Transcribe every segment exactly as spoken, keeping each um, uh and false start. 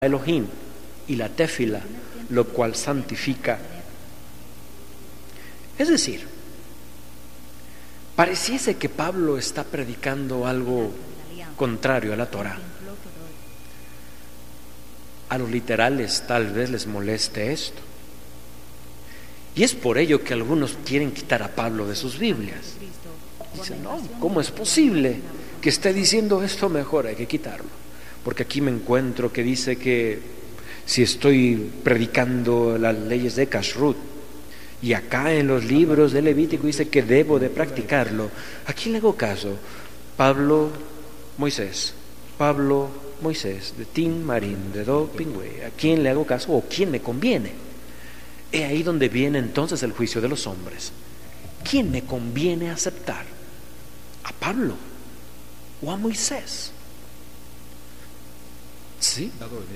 Elohim y la tefila, lo cual santifica. Es decir, pareciese que Pablo está predicando algo contrario a la Torah. A los literales tal vez les moleste esto, y es por ello que algunos quieren quitar a Pablo de sus Biblias. Dicen, no, ¿cómo es posible que esté diciendo esto? Mejor hay que quitarlo, porque aquí me encuentro que dice que si estoy predicando las leyes de Kashrut, y acá en los libros de Levítico dice que debo de practicarlo, ¿a quién le hago caso? Pablo, Moisés, Pablo, Moisés, de Tin Marín, de Do Pingüe, ¿a quién le hago caso o quién me conviene? Es ahí donde viene entonces el juicio de los hombres. ¿Quién me conviene aceptar? ¿A Pablo o a Moisés? ¿Sí?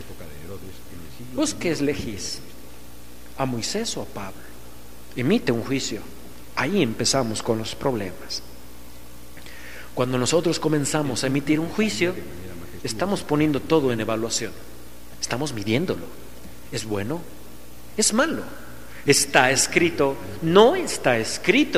¿Vos qué elegís? ¿A Moisés o a Pablo? Emite un juicio. Ahí empezamos con los problemas. Cuando nosotros comenzamos a emitir un juicio, estamos poniendo todo en evaluación. Estamos midiéndolo. ¿Es bueno? ¿Es malo? ¿Está escrito? ¿No está escrito?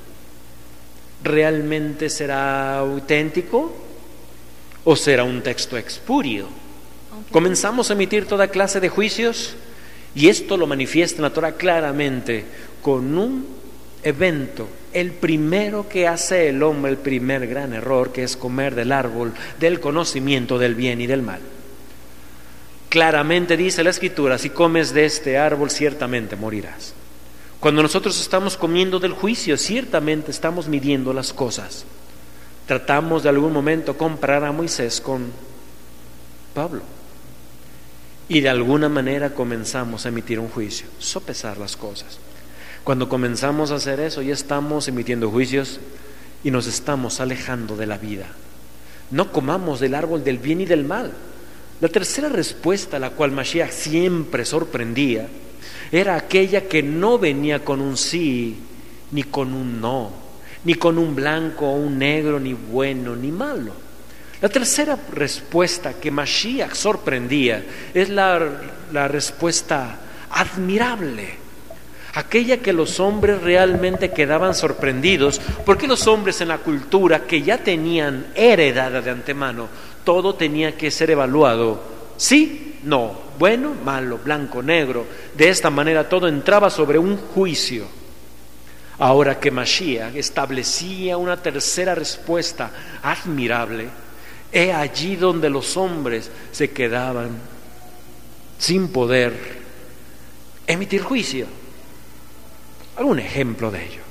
¿Realmente será auténtico o será un texto espurio? Comenzamos a emitir toda clase de juicios, y esto lo manifiesta en la Torah claramente con un evento, el primero que hace el hombre, el primer gran error, que es comer del árbol del conocimiento del bien y del mal. Claramente dice la Escritura, si comes de este árbol ciertamente morirás. Cuando nosotros estamos comiendo del juicio, ciertamente estamos midiendo las cosas. Tratamos de algún momento comparar a Moisés con Pablo, y de alguna manera comenzamos a emitir un juicio, sopesar las cosas. Cuando comenzamos a hacer eso, ya estamos emitiendo juicios y nos estamos alejando de la vida. No comamos del árbol del bien y del mal. La tercera respuesta a la cual Mashiach siempre sorprendía era aquella que no venía con un sí ni con un no, ni con un blanco o un negro, ni bueno ni malo. La tercera respuesta que Mashiach sorprendía es la, la respuesta admirable, aquella que los hombres realmente quedaban sorprendidos, porque los hombres en la cultura que ya tenían heredada de antemano, todo tenía que ser evaluado, sí, no, bueno, malo, blanco, negro. De esta manera todo entraba sobre un juicio. Ahora que Mashiach establecía una tercera respuesta admirable, es allí donde los hombres se quedaban sin poder emitir juicio. Algún ejemplo de ello.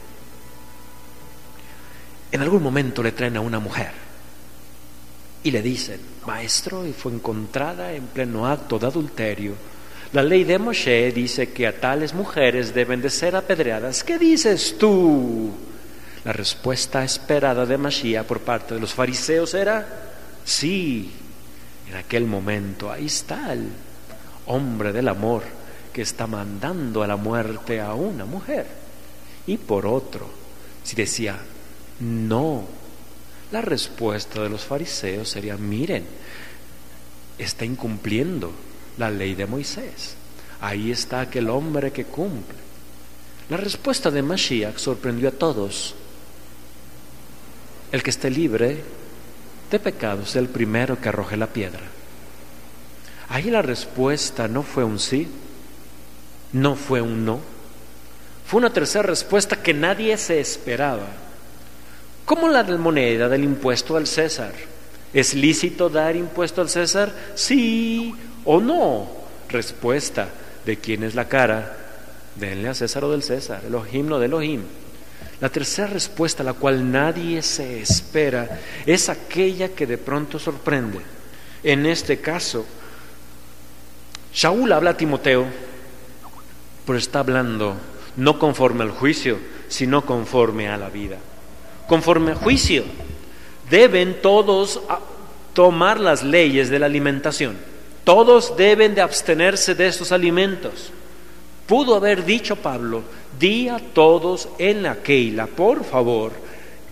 En algún momento le traen a una mujer y le dicen, maestro, y fue encontrada en pleno acto de adulterio. La ley de Moshe dice que a tales mujeres deben de ser apedreadas. ¿Qué dices tú? La respuesta esperada de Mashiach por parte de los fariseos era, sí, en aquel momento ahí está el hombre del amor que está mandando a la muerte a una mujer. Y por otro, si decía no, la respuesta de los fariseos sería, miren, está incumpliendo la ley de Moisés. Ahí está aquel hombre que cumple. La respuesta de Mashiach sorprendió a todos. El que esté libre de pecado es el primero que arroje la piedra. Ahí la respuesta no fue un sí, no fue un no, fue una tercera respuesta que nadie se esperaba. ¿Cómo la moneda del impuesto al César? ¿Es lícito dar impuesto al César? Sí o no. Respuesta, ¿de quién es la cara? Denle a César o del César, Elohim no de Elohim. La tercera respuesta, a la cual nadie se espera, es aquella que de pronto sorprende. En este caso, Shaul habla a Timoteo, pero está hablando no conforme al juicio, sino conforme a la vida. Conforme al juicio, deben todos tomar las leyes de la alimentación. Todos deben de abstenerse de estos alimentos. Pudo haber dicho Pablo, di a todos en la Keila, por favor,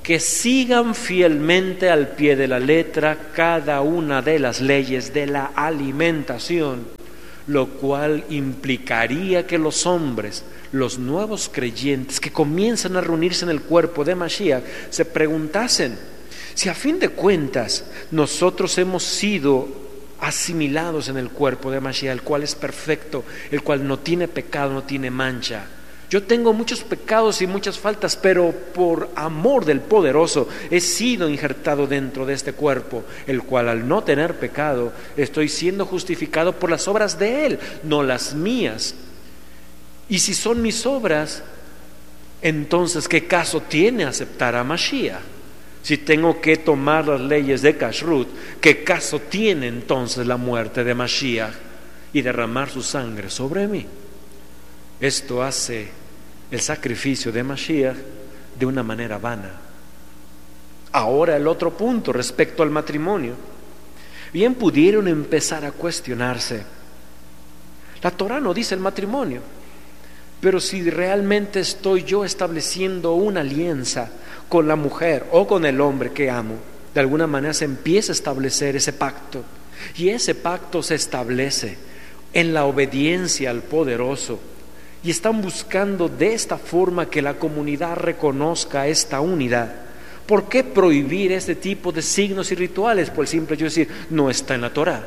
que sigan fielmente al pie de la letra cada una de las leyes de la alimentación, lo cual implicaría que los hombres, los nuevos creyentes que comienzan a reunirse en el cuerpo de Mashiach, se preguntasen si a fin de cuentas nosotros hemos sido asimilados en el cuerpo de Mashiach, el cual es perfecto, el cual no tiene pecado, no tiene mancha. Yo tengo muchos pecados y muchas faltas, pero por amor del Poderoso he sido injertado dentro de este cuerpo, el cual al no tener pecado estoy siendo justificado por las obras de Él, no las mías. Y si son mis obras, entonces ¿qué caso tiene aceptar a Mashiach? Si tengo que tomar las leyes de Kashrut, ¿qué caso tiene entonces la muerte de Mashiach y derramar su sangre sobre mí? Esto hace el sacrificio de Mashiach de una manera vana. Ahora el otro punto respecto al matrimonio. Bien pudieron empezar a cuestionarse. La Torah no dice el matrimonio, pero si realmente estoy yo estableciendo una alianza con la mujer o con el hombre que amo, de alguna manera se empieza a establecer ese pacto, y ese pacto se establece en la obediencia al Poderoso. Y están buscando de esta forma que la comunidad reconozca esta unidad. ¿Por qué prohibir este tipo de signos y rituales? Por el simple hecho de decir, no está en la Torah.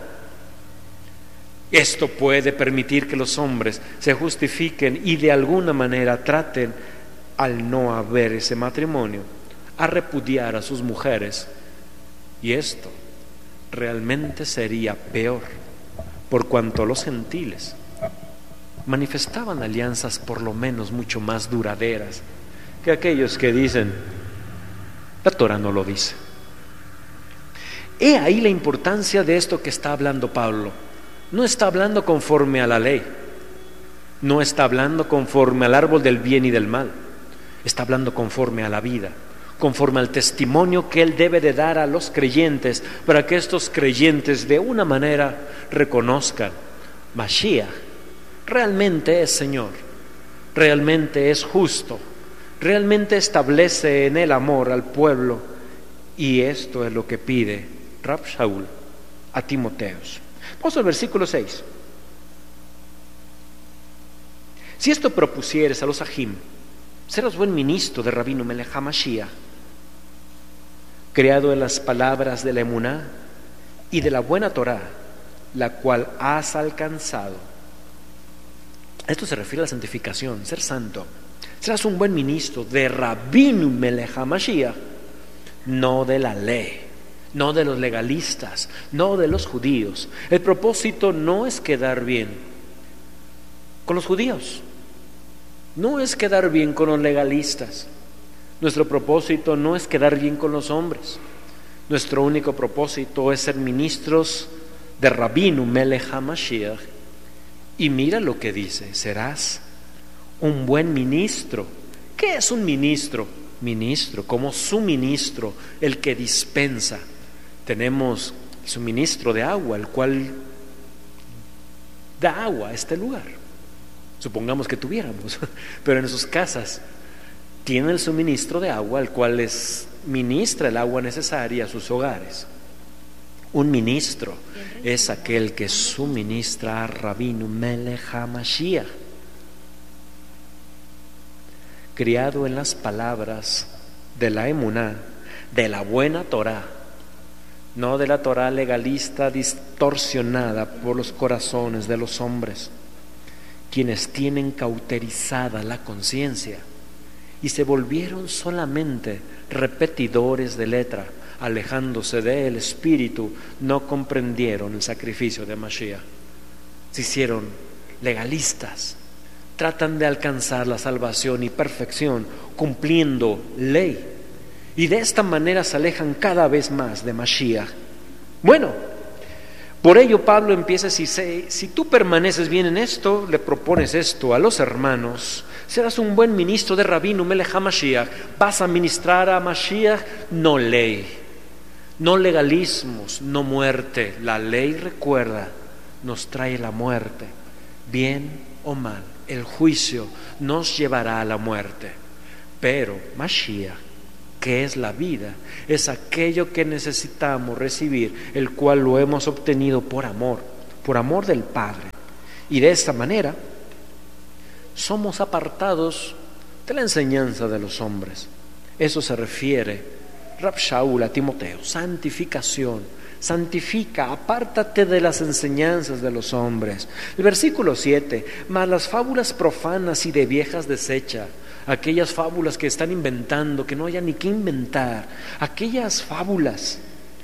Esto puede permitir que los hombres se justifiquen y de alguna manera traten, al no haber ese matrimonio, a repudiar a sus mujeres. Y esto realmente sería peor, por cuanto los gentiles manifestaban alianzas por lo menos mucho más duraderas que aquellos que dicen, la Torah no lo dice. He ahí la importancia de esto que está hablando Pablo. No está hablando conforme a la ley, no está hablando conforme al árbol del bien y del mal, está hablando conforme a la vida, conforme al testimonio que él debe de dar a los creyentes, para que estos creyentes de una manera reconozcan, Mashiach realmente es Señor, realmente es justo, realmente establece en el amor al pueblo, y esto es lo que pide Rab Shaul a Timoteos. Vamos al versículo seis. Si esto propusieres a los Ajim, serás buen ministro de Rabino Melech HaMashiach, creado en las palabras de la Emuná y de la buena Torah, la cual has alcanzado. Esto se refiere a la santificación, ser santo. Serás un buen ministro de Rabino Melech HaMashiach, no de la ley, no de los legalistas, no de los judíos. El propósito no es quedar bien con los judíos, no es quedar bien con los legalistas. Nuestro propósito no es quedar bien con los hombres. Nuestro único propósito es ser ministros de Rabino Melech HaMashiach. Y mira lo que dice, serás un buen ministro. ¿Qué es un ministro? Ministro, como suministro, el que dispensa. Tenemos el suministro de agua, el cual da agua a este lugar. Supongamos que tuviéramos, pero en sus casas tienen el suministro de agua, el cual les ministra el agua necesaria a sus hogares. Un ministro es aquel que suministra a Rabino Melech HaMashiach, criado en las palabras de la Emuná, de la buena Torah, no de la Torah legalista distorsionada por los corazones de los hombres, quienes tienen cauterizada la conciencia y se volvieron solamente repetidores de letra, alejándose del espíritu, no comprendieron el sacrificio de Mashiach. Se hicieron legalistas, tratan de alcanzar la salvación y perfección cumpliendo ley, y de esta manera se alejan cada vez más de Mashiach. Bueno, por ello Pablo empieza así: si, si tú permaneces bien en esto, le propones esto a los hermanos, serás un buen ministro de Rabino Melech HaMashiach, vas a ministrar a Mashiach, no ley, no legalismos, no muerte. La ley, recuerda, nos trae la muerte, bien o mal. El juicio nos llevará a la muerte, pero Mashiach que es la vida, es aquello que necesitamos recibir, el cual lo hemos obtenido por amor, por amor del Padre. Y de esta manera somos apartados de la enseñanza de los hombres. Eso se refiere Rab Shaul a Timoteo: santificación. Santifica, apártate de las enseñanzas de los hombres. El versículo siete: mas las fábulas profanas y de viejas desecha. Aquellas fábulas que están inventando, que no haya ni qué inventar, aquellas fábulas,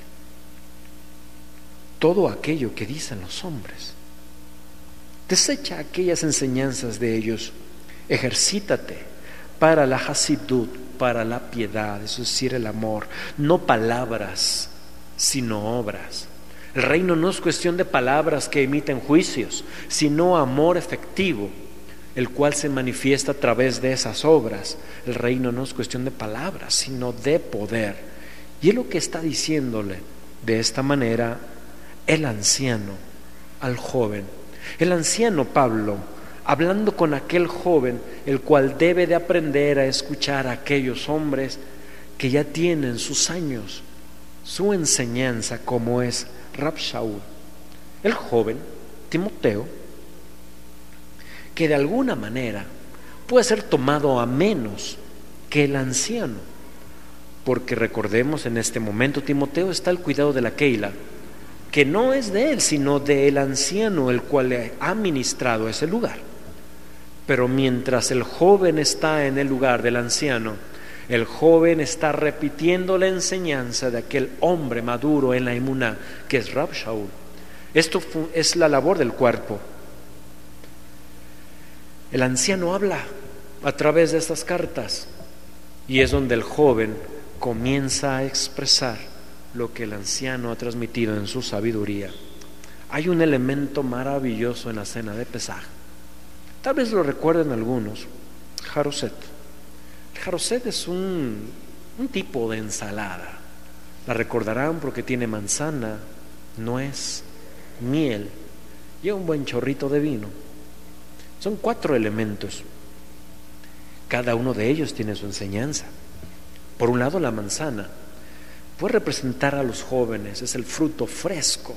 todo aquello que dicen los hombres. Desecha aquellas enseñanzas de ellos. Ejercítate para la hasidut, para la piedad, eso es decir, el amor, no palabras, sino obras. El reino no es cuestión de palabras que emiten juicios, sino amor efectivo, el cual se manifiesta a través de esas obras. El reino no es cuestión de palabras, sino de poder. Y es lo que está diciéndole de esta manera el anciano al joven. El anciano Pablo, hablando con aquel joven, el cual debe de aprender a escuchar a aquellos hombres que ya tienen sus años, su enseñanza, como es Rab Shaul. El joven Timoteo, que de alguna manera puede ser tomado a menos que el anciano, porque recordemos, en este momento Timoteo está al cuidado de la Keila, que no es de él, sino del anciano, el cual le ha ministrado ese lugar. Pero mientras el joven está en el lugar del anciano, el joven está repitiendo la enseñanza de aquel hombre maduro en la emuná, que es Rab Shaul. Esto es la labor del cuerpo. El anciano habla a través de estas cartas, y es donde el joven comienza a expresar lo que el anciano ha transmitido en su sabiduría. Hay un elemento maravilloso en la cena de Pesaj. Tal vez lo recuerden algunos: Jaroset. El Jaroset es un, un tipo de ensalada. La recordarán porque tiene manzana, nuez, miel y un buen chorrito de vino. Son cuatro elementos. Cada uno de ellos tiene su enseñanza. Por un lado, la manzana puede representar a los jóvenes, es el fruto fresco.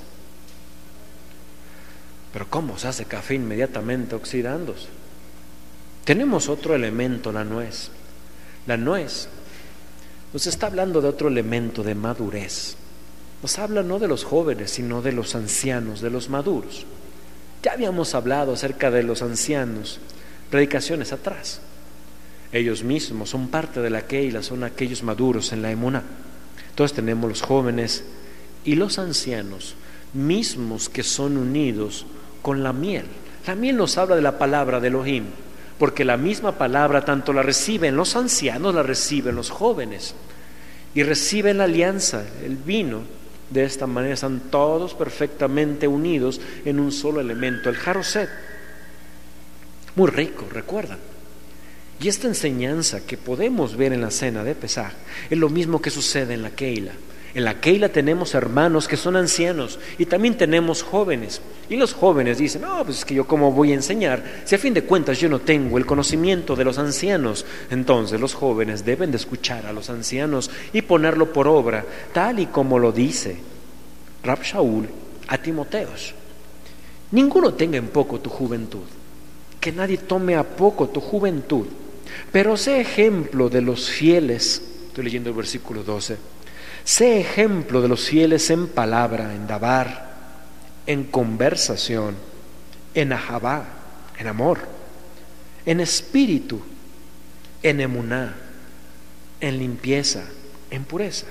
Pero ¿cómo se hace café inmediatamente oxidándose? Tenemos otro elemento, la nuez. La nuez nos está hablando de otro elemento de madurez. Nos habla no de los jóvenes, sino de los ancianos, de los maduros. Ya habíamos hablado acerca de los ancianos predicaciones atrás. Ellos mismos son parte de la Keila, son aquellos maduros en la emuná. Entonces tenemos los jóvenes y los ancianos mismos, que son unidos con la miel. La miel nos habla de la palabra de Elohim, porque la misma palabra tanto la reciben los ancianos, la reciben los jóvenes, y reciben la alianza, el vino. De esta manera están todos perfectamente unidos en un solo elemento, el Jaroset. Muy rico, recuerdan. Y esta enseñanza que podemos ver en la cena de Pesaj es lo mismo que sucede en la Keila. En la Keila tenemos hermanos que son ancianos y también tenemos jóvenes. Y los jóvenes dicen: no, pues es que yo cómo voy a enseñar si a fin de cuentas yo no tengo el conocimiento de los ancianos. Entonces los jóvenes deben de escuchar a los ancianos y ponerlo por obra, tal y como lo dice Rab Shaul a Timoteos. Ninguno tenga en poco tu juventud, que nadie tome a poco tu juventud, pero sé ejemplo de los fieles. Estoy leyendo el versículo doce. Sé ejemplo de los fieles en palabra, en dabar, en conversación, en ahabá, en amor, en espíritu, en emuná, en limpieza, en pureza.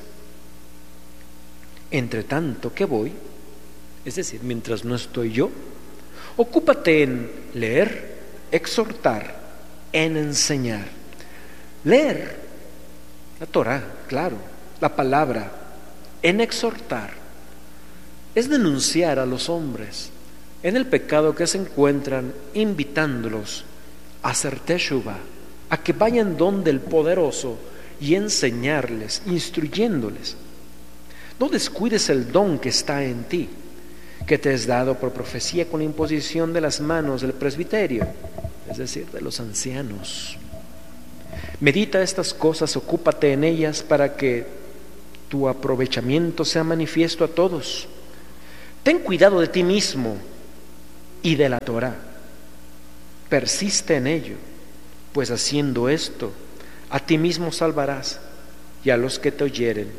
Entre tanto que voy, es decir, mientras no estoy yo, ocúpate en leer, exhortar, en enseñar. Leer la Torá, claro, la palabra, en exhortar, es denunciar a los hombres en el pecado que se encuentran, invitándolos a hacer teshuvah, a que vayan donde el poderoso y enseñarles, instruyéndoles. No descuides el don que está en ti, que te es dado por profecía con la imposición de las manos del presbiterio, es decir, de los ancianos. Medita estas cosas, ocúpate en ellas para que tu aprovechamiento sea manifiesto a todos. Ten cuidado de ti mismo y de la Torá. Persiste en ello, pues haciendo esto, a ti mismo salvarás y a los que te oyeren.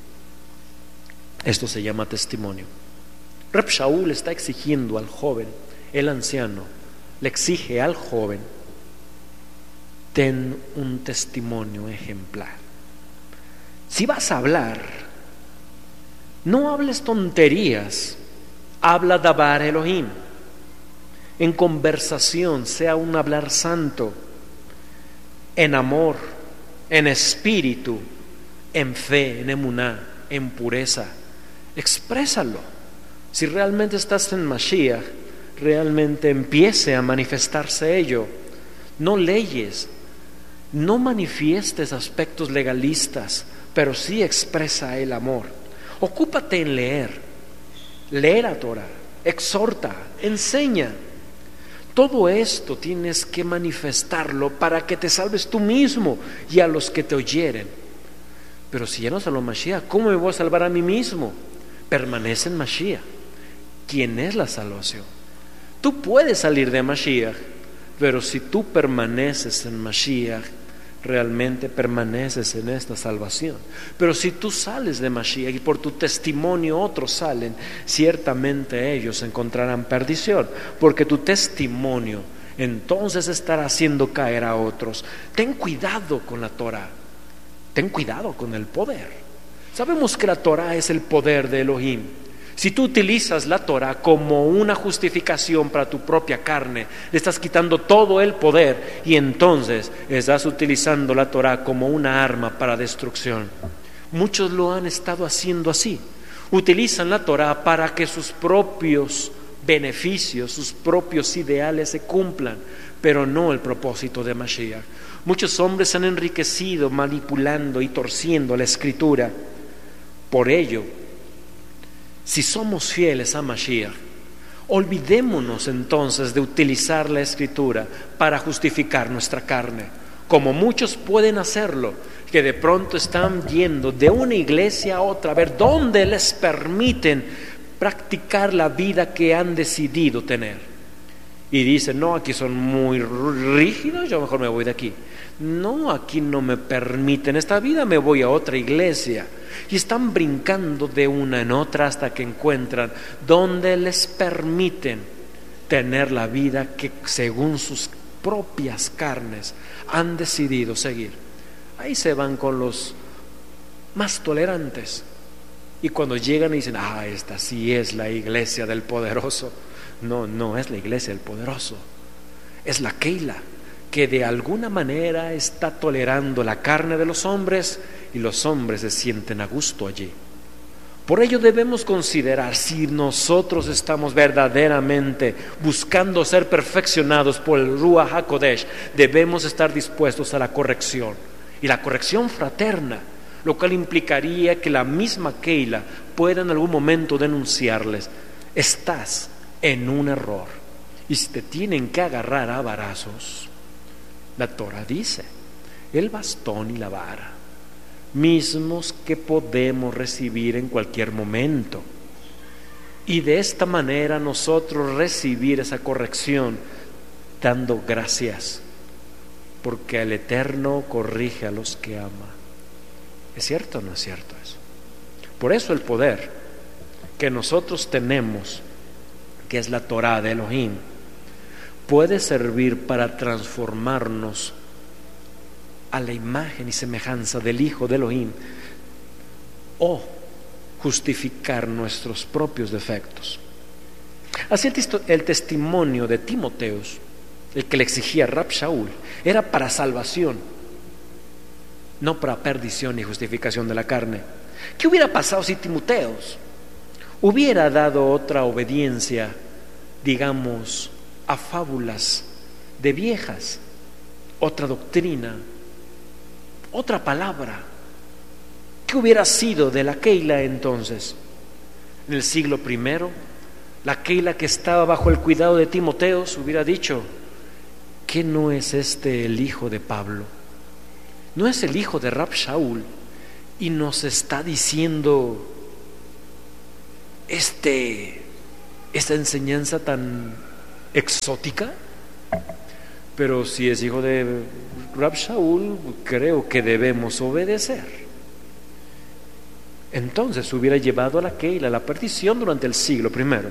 Esto se llama testimonio. Reb Shaul está exigiendo al joven, el anciano, le exige al joven: ten un testimonio ejemplar. Si vas a hablar, no hables tonterías, habla davar Elohim. En conversación sea un hablar santo, en amor, en espíritu, en fe, en emuná, en pureza. Exprésalo. Si realmente estás en Mashiach, realmente empiece a manifestarse ello. No leyes, no manifiestes aspectos legalistas, pero sí expresa el amor. Ocúpate en leer, leer a Torah, exhorta, enseña. Todo esto tienes que manifestarlo para que te salves tú mismo y a los que te oyeren. Pero si ya no salvo Mashiach, ¿cómo me voy a salvar a mí mismo? Permanece en Mashiach. ¿Quién es la salvación? Tú puedes salir de Mashiach, pero si tú permaneces en Mashiach, realmente permaneces en esta salvación. Pero si tú sales de Mashiach y por tu testimonio otros salen, ciertamente ellos encontrarán perdición, porque tu testimonio entonces estará haciendo caer a otros. Ten cuidado con la Torah, ten cuidado con el poder. Sabemos que la Torah es el poder de Elohim. Si tú utilizas la Torah como una justificación para tu propia carne, le estás quitando todo el poder y entonces estás utilizando la Torah como una arma para destrucción. Muchos lo han estado haciendo así. Utilizan la Torah para que sus propios beneficios, sus propios ideales se cumplan, pero no el propósito de Mashiach. Muchos hombres se han enriquecido manipulando y torciendo la Escritura. Por ello, si somos fieles a Mashiach, olvidémonos entonces de utilizar la Escritura para justificar nuestra carne, como muchos pueden hacerlo, que de pronto están yendo de una iglesia a otra a ver dónde les permiten practicar la vida que han decidido tener. Y dicen: no, aquí son muy rígidos, yo mejor me voy de aquí. No, aquí no me permiten esta vida, me voy a otra iglesia. Y están brincando de una en otra hasta que encuentran donde les permiten tener la vida que según sus propias carnes han decidido seguir. Ahí se van con los más tolerantes. Y cuando llegan y dicen: ah, esta sí es la iglesia del poderoso. No, no es la iglesia del poderoso. Es la Keila, que de alguna manera está tolerando la carne de los hombres y los hombres se sienten a gusto allí. Por ello debemos considerar si nosotros estamos verdaderamente buscando ser perfeccionados por el Ruach HaKodesh. Debemos estar dispuestos a la corrección, y la corrección fraterna, lo cual implicaría que la misma Keila pueda en algún momento denunciarles: estás en un error y si te tienen que agarrar a varazos, la Torah dice: el bastón y la vara, mismos que podemos recibir en cualquier momento, y de esta manera nosotros recibir esa corrección dando gracias, porque el Eterno corrige a los que ama. ¿Es cierto o no es cierto eso? Por eso el poder que nosotros tenemos, que es la Torah de Elohim, puede servir para transformarnos a la imagen y semejanza del Hijo de Elohim, o justificar nuestros propios defectos. Así el, tis- el testimonio de Timoteus, el que le exigía Rab Shaul, era para salvación, no para perdición y justificación de la carne. ¿Qué hubiera pasado si Timoteus hubiera dado otra obediencia, digamos, a fábulas de viejas, otra doctrina, otra palabra? ¿Qué hubiera sido de la Keila entonces? En el siglo primero, la Keila que estaba bajo el cuidado de Timoteus hubiera dicho: ¿qué no es este el hijo de Pablo? no es el hijo de Rab Shaul y nos está diciendo este, esta enseñanza tan exótica. Pero si es hijo de Rab Shaul, creo que debemos obedecer. Entonces hubiera llevado a la Keilah a la perdición durante el siglo primero.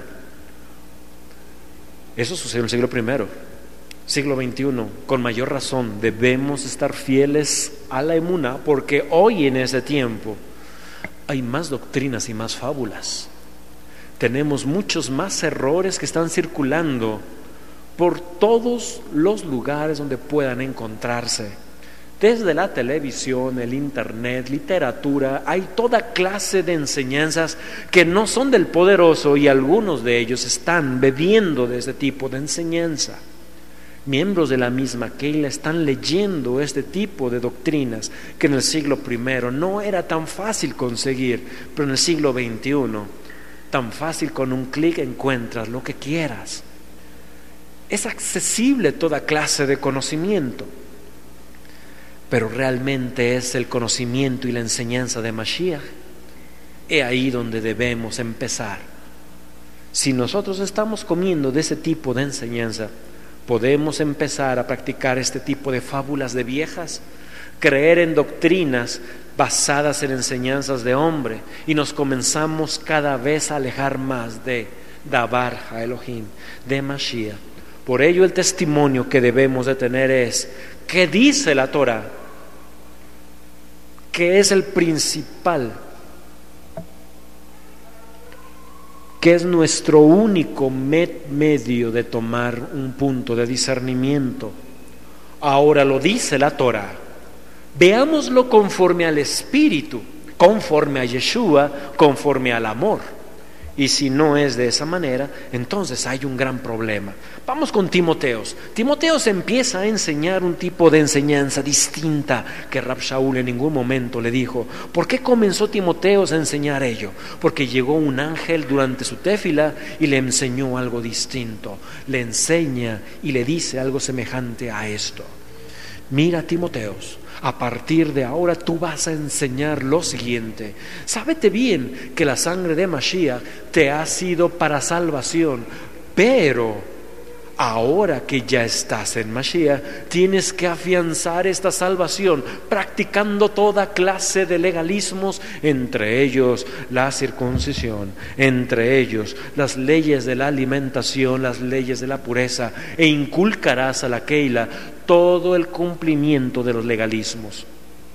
Eso sucedió en el siglo primero. Siglo veintiuno, con mayor razón debemos estar fieles a la emuná, porque hoy en ese tiempo hay más doctrinas y más fábulas. Tenemos muchos más errores que están circulando por todos los lugares donde puedan encontrarse. Desde la televisión, el internet, literatura, hay toda clase de enseñanzas que no son del poderoso, y algunos de ellos están bebiendo de ese tipo de enseñanza. Miembros de la misma Keilah están leyendo este tipo de doctrinas que en el siglo primero no era tan fácil conseguir, pero en el siglo veintiuno tan fácil, con un clic encuentras lo que quieras. Es accesible toda clase de conocimiento, pero realmente es el conocimiento y la enseñanza de Mashiach. Es ahí donde debemos empezar. Si nosotros estamos comiendo de ese tipo de enseñanza, podemos empezar a practicar este tipo de fábulas de viejas, creer en doctrinas basadas en enseñanzas de hombre, y nos comenzamos cada vez a alejar más de Davar HaElohim, de Mashiach. Por ello el testimonio que debemos de tener es: ¿qué dice la Torah? ¿Qué es el principal? ¿Qué es nuestro único med- medio de tomar un punto de discernimiento? Ahora lo dice la Torah. Veámoslo conforme al Espíritu, conforme a Yeshua, conforme al amor. Y si no es de esa manera, entonces hay un gran problema. Vamos con Timoteos. Timoteos empieza a enseñar un tipo de enseñanza distinta que Rab Shaul en ningún momento le dijo. ¿Por qué comenzó Timoteos a enseñar ello? Porque llegó un ángel durante su tefila y le enseñó algo distinto. Le enseña y le dice algo semejante a esto: mira, Timoteos, a partir de ahora tú vas a enseñar lo siguiente. Sábete bien que la sangre de Mashiach te ha sido para salvación, pero ahora que ya estás en Mashiach, tienes que afianzar esta salvación practicando toda clase de legalismos, entre ellos la circuncisión, entre ellos las leyes de la alimentación, las leyes de la pureza, e inculcarás a la Keilah todo el cumplimiento de los legalismos.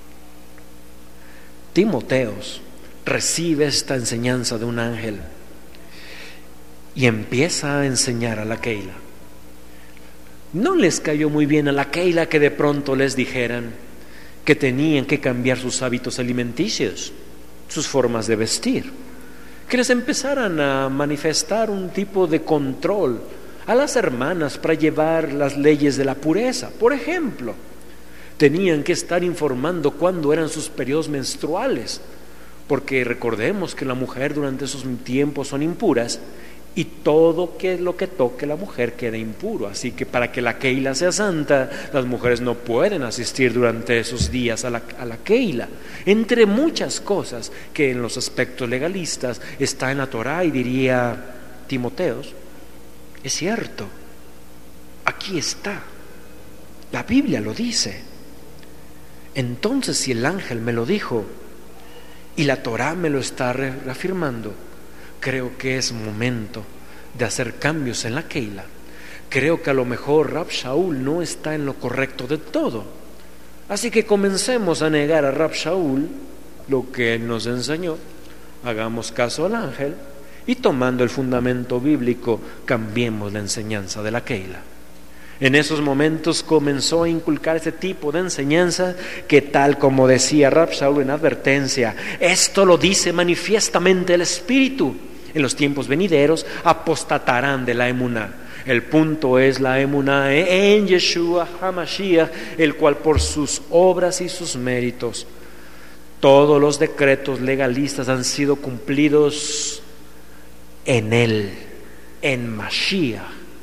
Timoteos recibe esta enseñanza de un ángel y empieza a enseñar a la Keilah. No les cayó muy bien a la Keilah que de pronto les dijeran que tenían que cambiar sus hábitos alimenticios, sus formas de vestir, que les empezaran a manifestar un tipo de control a las hermanas para llevar las leyes de la pureza. Por ejemplo, tenían que estar informando cuándo eran sus periodos menstruales, porque recordemos que la mujer durante esos tiempos son impuras, y todo que lo que toque la mujer queda impuro. Así que para que la Keilah sea santa, las mujeres no pueden asistir durante esos días a la, a la Keilah, entre muchas cosas que en los aspectos legalistas está en la Torah. Y diría Timoteos: es cierto, aquí está, la Biblia lo dice. Entonces, si el ángel me lo dijo y la Torah me lo está reafirmando, creo que es momento de hacer cambios en la Keilah. Creo que a lo mejor Rab Shaul no está en lo correcto de todo. Así que comencemos a negar a Rab Shaul lo que él nos enseñó, hagamos caso al ángel, y tomando el fundamento bíblico, cambiemos la enseñanza de la Keilah. En esos momentos comenzó a inculcar ese tipo de enseñanza que, tal como decía Rab Shaul en advertencia, esto lo dice manifiestamente el Espíritu: en los tiempos venideros apostatarán de la emuná. El punto es la emuná en Yeshua HaMashiach, el cual por sus obras y sus méritos todos los decretos legalistas han sido cumplidos en él, en Mashiach.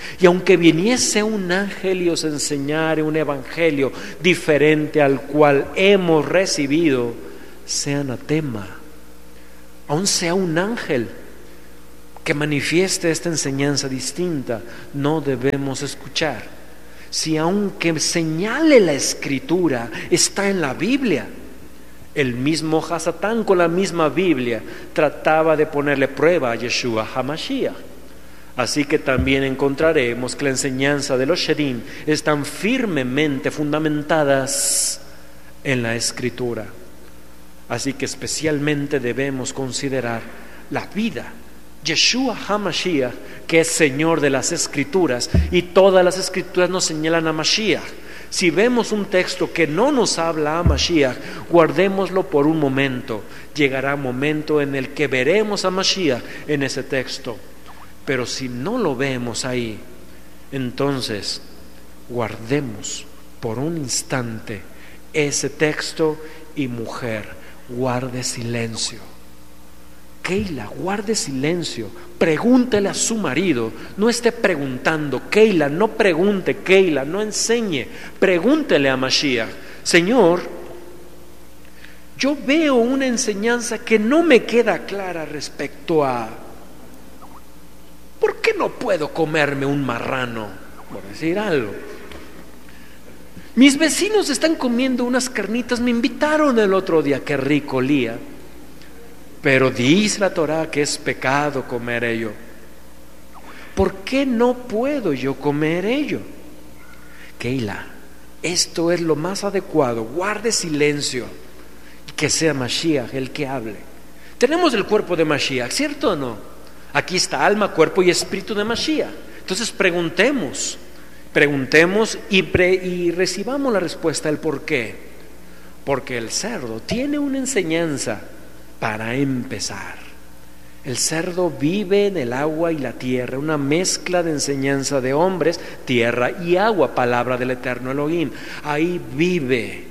Y aunque viniese un ángel y os enseñare un evangelio diferente al cual hemos recibido, sea anatema. Aun sea un ángel que manifieste esta enseñanza distinta, no debemos escuchar. Si aunque señale la escritura, está en la Biblia. El mismo Hasatán con la misma Biblia trataba de ponerle prueba a Yeshua HaMashiach. Así que también encontraremos que la enseñanza de los Shedim están firmemente fundamentadas en la Escritura. Así que especialmente debemos considerar la vida. Yeshua HaMashiach, que es Señor de las Escrituras, y todas las Escrituras nos señalan a Mashiach. Si vemos un texto que no nos habla a Mashiach, guardémoslo por un momento. Llegará un momento en el que veremos a Mashiach en ese texto. Pero si no lo vemos ahí, entonces guardemos por un instante ese texto y mujer, guarde silencio. Keila, guarde silencio, pregúntele a su marido, no esté preguntando. Keila, no pregunte. Keila, no enseñe, pregúntele a Mashiach: Señor, yo veo una enseñanza que no me queda clara respecto a ¿por qué no puedo comerme un marrano? Por decir algo. Mis vecinos están comiendo unas carnitas, me invitaron el otro día, qué rico olía. Pero dice la Torá que es pecado comer ello. ¿Por qué no puedo yo comer ello? Keila, esto es lo más adecuado. Guarde silencio y que sea Mashiach el que hable. Tenemos el cuerpo de Mashiach, ¿cierto o no? Aquí está alma, cuerpo y espíritu de Mashiach. Entonces preguntemos, preguntemos y, pre, y recibamos la respuesta del por qué. Porque el cerdo tiene una enseñanza. Para empezar, el cerdo vive en el agua y la tierra, una mezcla de enseñanza de hombres, tierra y agua, palabra del eterno Elohim. Ahí vive.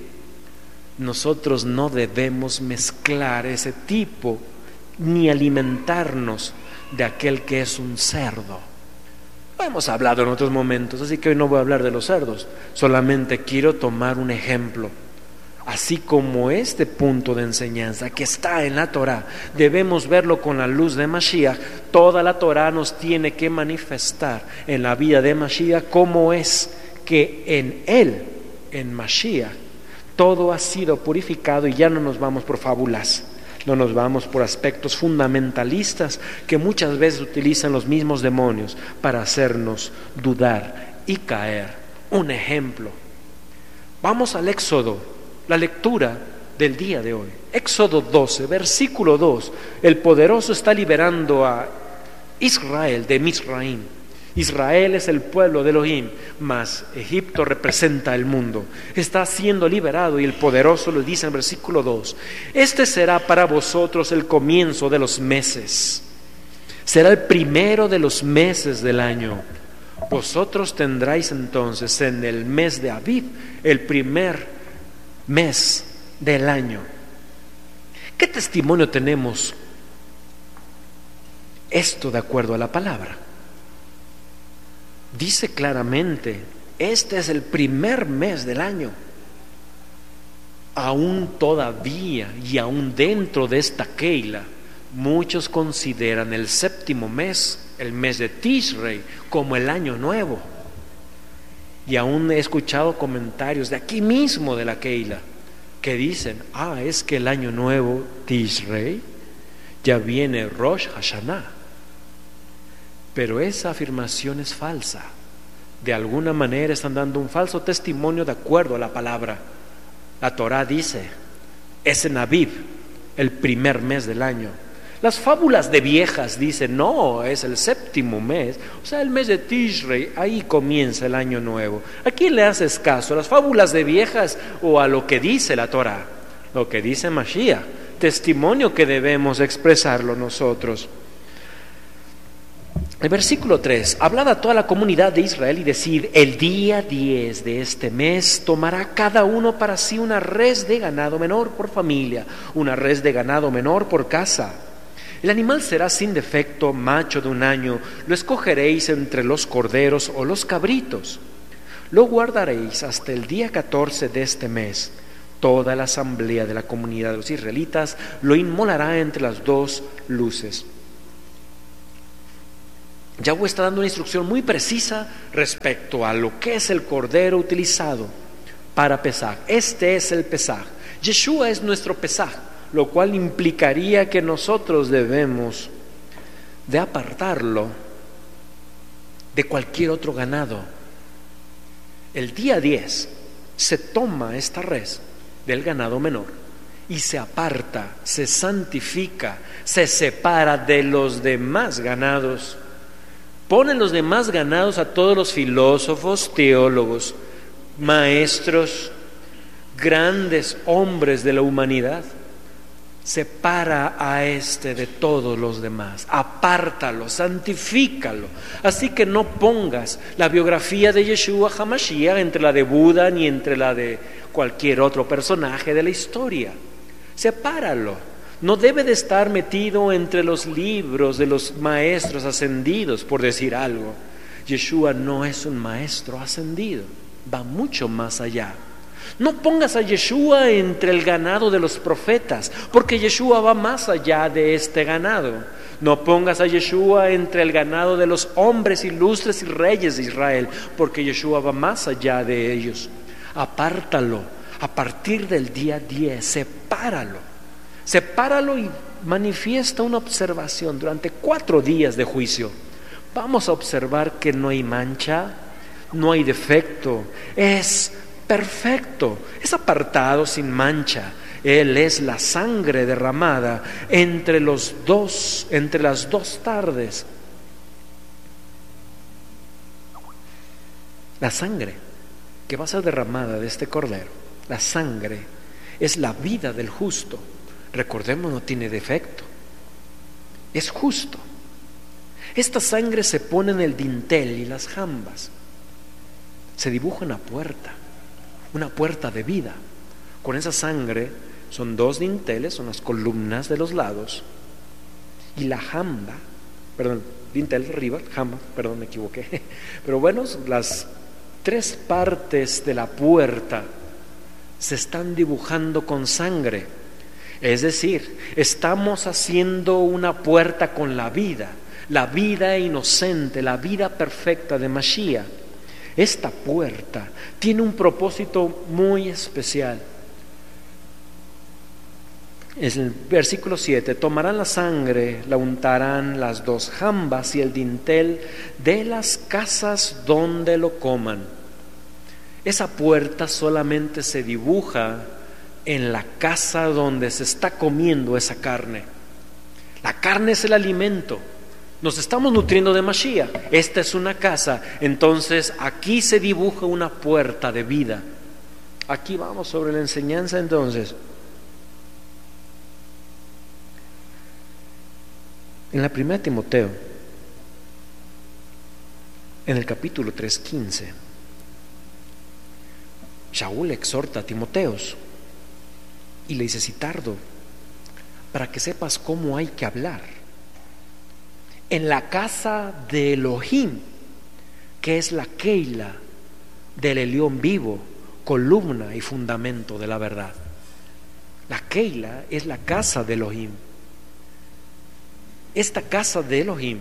Nosotros no debemos mezclar ese tipo ni alimentarnos de aquel que es un cerdo. Lo hemos hablado en otros momentos, así que hoy no voy a hablar de los cerdos, solamente quiero tomar un ejemplo. Así como este punto de enseñanza que está en la Torá, debemos verlo con la luz de Mashiach. Toda la Torá nos tiene que manifestar en la vida de Mashiach cómo es que en él, en Mashiach, todo ha sido purificado y ya no nos vamos por fábulas. No nos vamos por aspectos fundamentalistas que muchas veces utilizan los mismos demonios para hacernos dudar y caer. Un ejemplo. Vamos al Éxodo, la lectura del día de hoy. Éxodo doce, versículo dos. El poderoso está liberando a Israel de Misraim. Israel es el pueblo de Elohim, mas Egipto representa el mundo. Está siendo liberado y el poderoso le dice en versículo dos: este será para vosotros el comienzo de los meses, será el primero de los meses del año. Vosotros tendráis entonces en el mes de Aviv el primer mes del año. ¿Qué testimonio tenemos? Esto de acuerdo a la palabra. Dice claramente, este es el primer mes del año. Aún todavía y aún dentro de esta Keila, muchos consideran el séptimo mes, el mes de Tishrei, como el año nuevo. Y aún he escuchado comentarios de aquí mismo de la Keila que dicen: ah, es que el año nuevo Tishrei ya viene Rosh Hashanah. Pero esa afirmación es falsa. De alguna manera están dando un falso testimonio de acuerdo a la palabra. La Torá dice, es en Aviv, el primer mes del año. Las fábulas de viejas dicen, no, es el séptimo mes, o sea, el mes de Tishrei, ahí comienza el año nuevo. ¿A quién le haces caso? ¿A las fábulas de viejas o a lo que dice la Torá? Lo que dice Mashiach, testimonio que debemos expresarlo nosotros. El versículo tres, hablad a toda la comunidad de Israel y decid, el día diez de este mes tomará cada uno para sí una res de ganado menor por familia, una res de ganado menor por casa. El animal será sin defecto, macho de un año, lo escogeréis entre los corderos o los cabritos. Lo guardaréis hasta el día catorce de este mes. Toda la asamblea de la comunidad de los israelitas lo inmolará entre las dos luces. Yahweh está dando una instrucción muy precisa respecto a lo que es el cordero utilizado para Pesaj. Este es el Pesaj. Yeshua es nuestro Pesaj, lo cual implicaría que nosotros debemos de apartarlo de cualquier otro ganado. El día diez se toma esta res del ganado menor y se aparta, se santifica, se separa de los demás ganados. Ponen los demás ganados a todos los filósofos, teólogos, maestros, grandes hombres de la humanidad. Separa a este de todos los demás, apártalo, santifícalo. Así que no pongas la biografía de Yeshua HaMashiach entre la de Buda ni entre la de cualquier otro personaje de la historia. Sepáralo. No debe de estar metido entre los libros de los maestros ascendidos, por decir algo. Yeshua no es un maestro ascendido, va mucho más allá. No pongas a Yeshua entre el ganado de los profetas, porque Yeshua va más allá de este ganado. No pongas a Yeshua entre el ganado de los hombres ilustres y reyes de Israel, porque Yeshua va más allá de ellos. Apártalo, a partir del día diez, sepáralo. Sepáralo y manifiesta una observación durante cuatro días de juicio. Vamos a observar que no hay mancha, no hay defecto, es perfecto, es apartado sin mancha. Él es la sangre derramada entre los dos, entre las dos tardes. La sangre que va a ser derramada de este cordero, la sangre es la vida del justo. Recordemos, no tiene defecto, es justo. Esta sangre se pone en el dintel y las jambas. Se dibuja una puerta, una puerta de vida. Con esa sangre son dos dinteles, son las columnas de los lados, y la jamba, perdón, dintel arriba, jamba, perdón, me equivoqué. Pero bueno, las tres partes de la puerta se están dibujando con sangre. Es decir, estamos haciendo una puerta con la vida, la vida inocente, la vida perfecta de Mashiach. Esta puerta tiene un propósito muy especial. Es el versículo siete: tomarán la sangre, la untarán las dos jambas y el dintel de las casas donde lo coman. Esa puerta solamente se dibuja en la casa donde se está comiendo esa carne. La carne es el alimento. Nos estamos nutriendo de Mashiach. Esta es una casa. Entonces aquí se dibuja una puerta de vida. Aquí vamos sobre la enseñanza entonces. En la primera Timoteo, en el capítulo tres quince, Shaul exhorta a Timoteos y le dice: si tardo, para que sepas cómo hay que hablar en la casa de Elohim, que es la Keila del Elión vivo, columna y fundamento de la verdad. La Keila es la casa de Elohim. Esta casa de Elohim,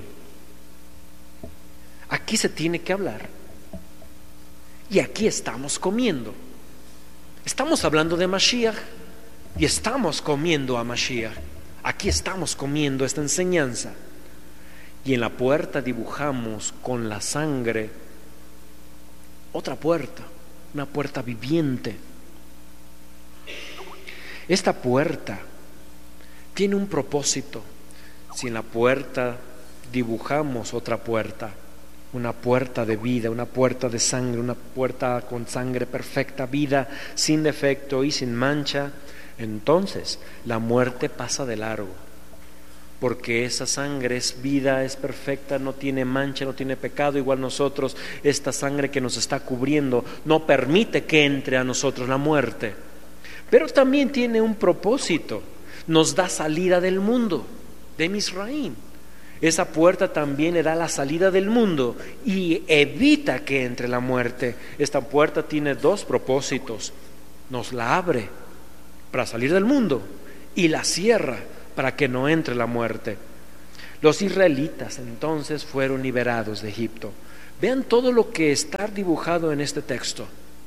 aquí se tiene que hablar, y aquí estamos comiendo. Estamos hablando de Mashiach y estamos comiendo a Mashiach. Aquí estamos comiendo esta enseñanza. Y en la puerta dibujamos con la sangre otra puerta, una puerta viviente. Esta puerta tiene un propósito. Si en la puerta dibujamos otra puerta, una puerta de vida, una puerta de sangre, una puerta con sangre perfecta, vida sin defecto y sin mancha, entonces la muerte pasa de largo, porque esa sangre es vida, es perfecta, no tiene mancha, no tiene pecado. Igual nosotros, esta sangre que nos está cubriendo no permite que entre a nosotros la muerte, pero también tiene un propósito: nos da salida del mundo. de Misraim. Esa puerta también le da la salida del mundo y evita que entre la muerte. Esta puerta tiene dos propósitos: nos la abre para salir del mundo y la cierra para que no entre la muerte. Los israelitas entonces fueron liberados de Egipto. Vean todo lo que está dibujado en este texto.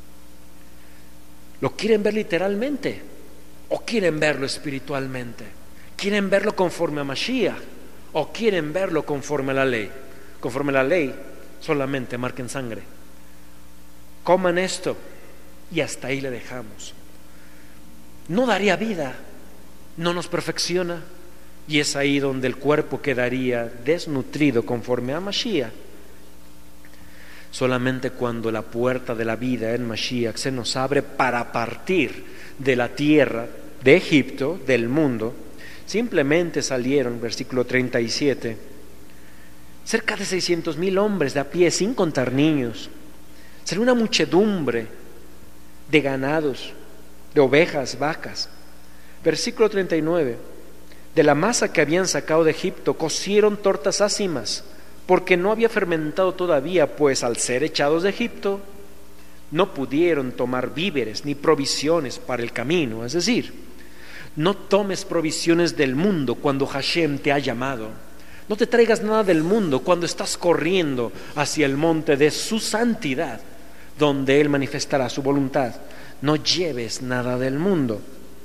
¿Lo quieren ver literalmente o quieren verlo espiritualmente? ¿Quieren verlo conforme a Mashiach o quieren verlo conforme a la ley? Conforme a la ley, solamente marquen sangre. Coman esto y hasta ahí le dejamos. No daría vida, no nos perfecciona, y es ahí donde el cuerpo quedaría desnutrido conforme a Mashiach. Solamente cuando la puerta de la vida en Mashiach se nos abre para partir de la tierra de Egipto, del mundo, simplemente salieron, versículo treinta y siete, cerca de seiscientos mil hombres de a pie, sin contar niños. Salió una muchedumbre de ganados, de ovejas, vacas. Versículo treinta y nueve, de la masa que habían sacado de Egipto cocieron tortas ácimas, porque no había fermentado todavía, pues al ser echados de Egipto no pudieron tomar víveres ni provisiones para el camino. Es decir, no tomes provisiones del mundo cuando Hashem te ha llamado. No te traigas nada del mundo cuando estás corriendo hacia el monte de su santidad, donde Él manifestará su voluntad. No lleves nada del mundo.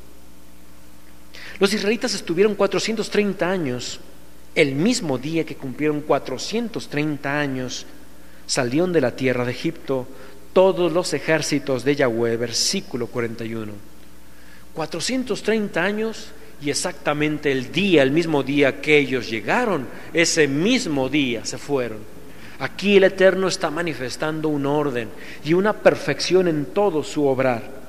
Los israelitas estuvieron cuatrocientos treinta años. El mismo día que cumplieron cuatrocientos treinta años, salieron de la tierra de Egipto todos los ejércitos de Yahweh. Versículo cuarenta y uno. cuatrocientos treinta años, y exactamente el día, el mismo día que ellos llegaron, ese mismo día se fueron. Aquí el Eterno está manifestando un orden y una perfección en todo su obrar.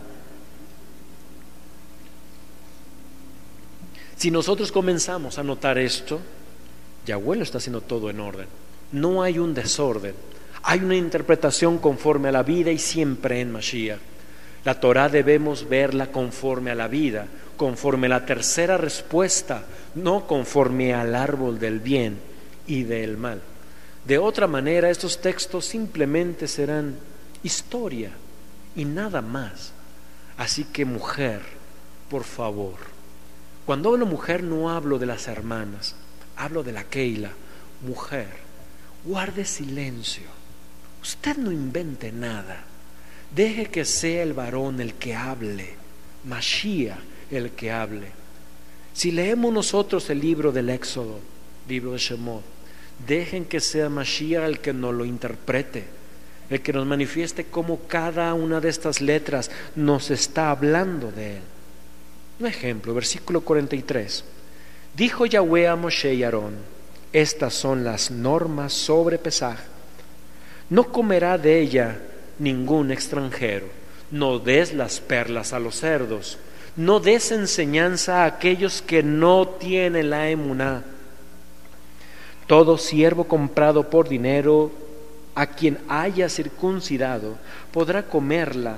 Si nosotros comenzamos a notar esto, Yahweh lo está haciendo todo en orden. No hay un desorden, hay una interpretación conforme a la vida y siempre en Mashiach. La Torah debemos verla conforme a la vida, conforme a la tercera respuesta, no conforme al árbol del bien y del mal. De otra manera, estos textos simplemente serán historia y nada más. Así que, mujer, por favor, cuando hablo mujer no hablo de las hermanas, hablo de la Keila. Mujer, guarde silencio. Usted no invente nada. Deje que sea el varón el que hable, Mashiach el que hable. Si leemos nosotros el libro del Éxodo, libro de Shemot, dejen que sea Mashiach el que nos lo interprete, el que nos manifieste cómo cada una de estas letras nos está hablando de él. Un ejemplo, versículo cuarenta y tres. Dijo Yahweh a Moshe y Aarón: estas son las normas sobre Pesaj. No comerá de ella ningún extranjero. No des las perlas a los cerdos. No des enseñanza a aquellos que no tienen la emuná. Todo siervo comprado por dinero, a quien haya circuncidado, podrá comerla,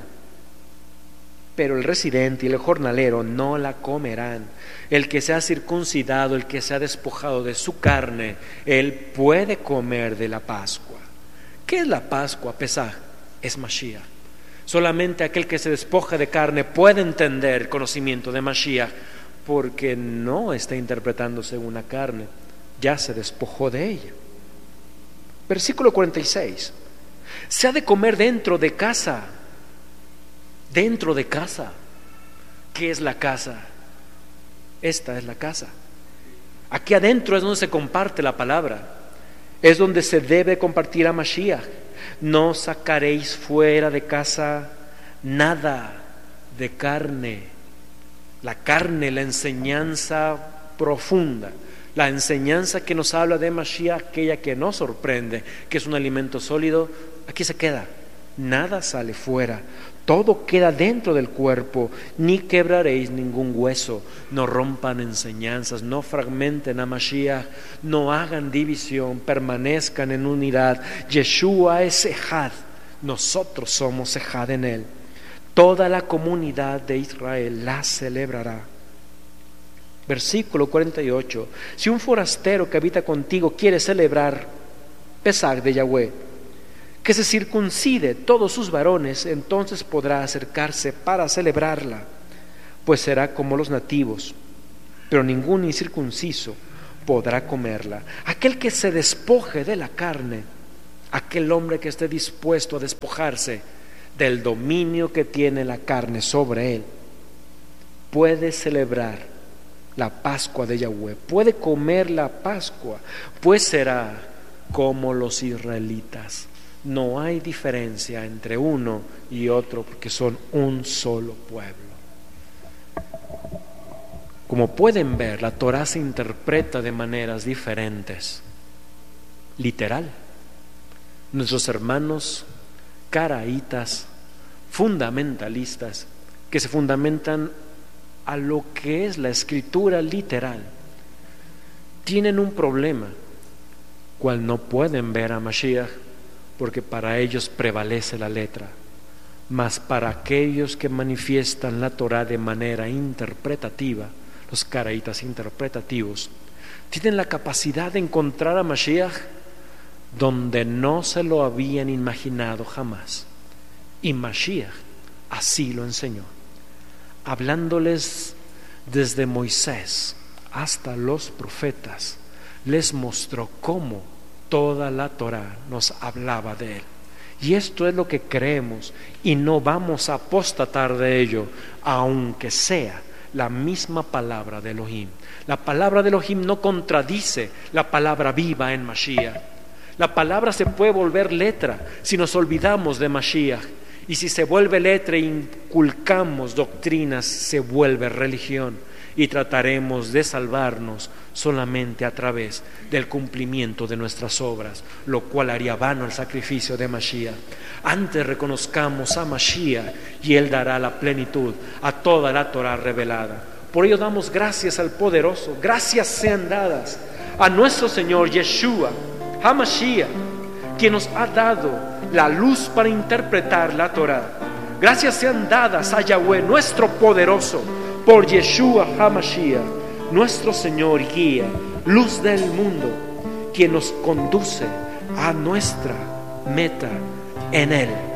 pero el residente y el jornalero no la comerán. El que se ha circuncidado, el que se ha despojado de su carne, él puede comer de la Pascua. ¿Qué es la Pascua? Pesaj es Mashiach. Solamente aquel que se despoja de carne puede entender el conocimiento de Mashiach, porque no está interpretando según la carne, ya se despojó de ella. Versículo cuarenta y seis. Se ha de comer dentro de casa. Dentro de casa. ¿Qué es la casa? Esta es la casa. Aquí adentro es donde se comparte la palabra. Es donde se debe compartir a Mashiach. No sacaréis fuera de casa nada de carne. La carne, la enseñanza profunda, la enseñanza que nos habla de Mashiach, aquella que nos sorprende, que es un alimento sólido, aquí se queda. Nada sale fuera, todo queda dentro del cuerpo. Ni quebraréis ningún hueso. No rompan enseñanzas, no fragmenten a Mashiach, no hagan división, permanezcan en unidad. Yeshua es Ejad, nosotros somos Ejad en él. Toda la comunidad de Israel la celebrará. Versículo cuarenta y ocho. Si un forastero que habita contigo quiere celebrar Pesaj de Yahweh, que se circuncide todos sus varones, entonces podrá acercarse para celebrarla, pues será como los nativos, pero ningún incircunciso podrá comerla. Aquel que se despoje de la carne, aquel hombre que esté dispuesto a despojarse del dominio que tiene la carne sobre él, puede celebrar la Pascua de Yahweh, puede comer la Pascua, pues será como los israelitas. No hay diferencia entre uno y otro, porque son un solo pueblo. Como pueden ver, la Torá se interpreta de maneras diferentes. Literal. Nuestros hermanos caraítas, fundamentalistas, que se fundamentan a lo que es la escritura literal, tienen un problema, cual no pueden ver a Mashiach, porque para ellos prevalece la letra. Mas para aquellos que manifiestan la Torá de manera interpretativa, los caraítas interpretativos, tienen la capacidad de encontrar a Mashiach donde no se lo habían imaginado jamás. Y Mashiach así lo enseñó, hablándoles desde Moisés hasta los profetas, les mostró cómo toda la Torá nos hablaba de él. Y esto es lo que creemos, y no vamos a apostatar de ello, aunque sea la misma palabra de Elohim. La palabra de Elohim no contradice la palabra viva en Mashiach. La palabra se puede volver letra si nos olvidamos de Mashiach, y si se vuelve letra e inculcamos doctrinas, se vuelve religión, y trataremos de salvarnos solamente a través del cumplimiento de nuestras obras, lo cual haría vano el sacrificio de Mashiach. Antes reconozcamos a Mashiach y Él dará la plenitud a toda la Torá revelada. Por ello damos gracias al poderoso, gracias sean dadas a nuestro Señor Yeshua HaMashiach, quien nos ha dado la luz para interpretar la Torá. Gracias sean dadas a Yahweh, nuestro poderoso, por Yeshua HaMashiach, nuestro Señor y guía, luz del mundo, quien nos conduce a nuestra meta en Él.